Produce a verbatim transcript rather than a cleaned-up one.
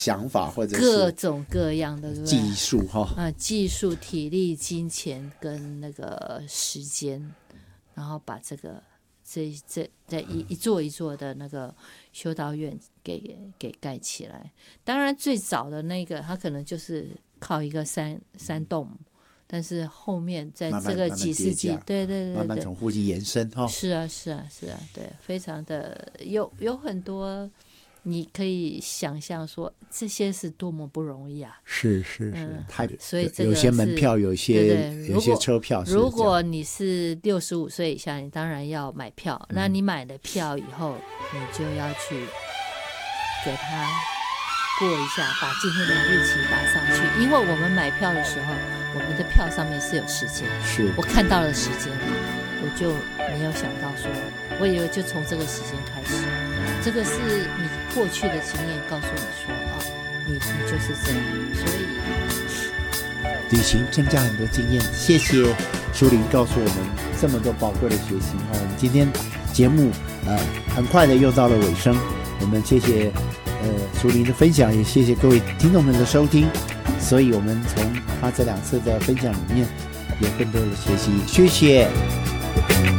想法或者是各种各样的技术哈、 啊、技术、体力、金钱跟那个时间，然后把这个这这这一一座一座的那个修道院给给盖起来。当然，最早的那个它可能就是靠一个山山洞。但是后面在这个几世纪，对对对对， 慢慢从附近延伸哈、哦。 是啊是啊是啊，对，非常的有有很多，你可以想象说这些是多么不容易啊！ 是是是， 嗯、 太所以这个有些门票，有些对对有些车票。 如果你是六十五岁以下，你当然要买票。嗯、那你买了票以后，你就要去给他过一下，把今天的日期打上去，因为我们买票的时候，我们的票上面是有时间， 是我看到了时间，我就没有想到说，我以为就从这个时间开始，这个是你过去的经验告诉你说啊，你你就是这样，所以旅行增加很多经验。谢谢淑玲告诉我们这么多宝贵的学习哈，我们今天节目呃很快的又到了尾声，我们谢谢。呃，淑玲的分享，也谢谢各位听众们的收听。所以我们从他这两次的分享里面有更多的学习，谢谢。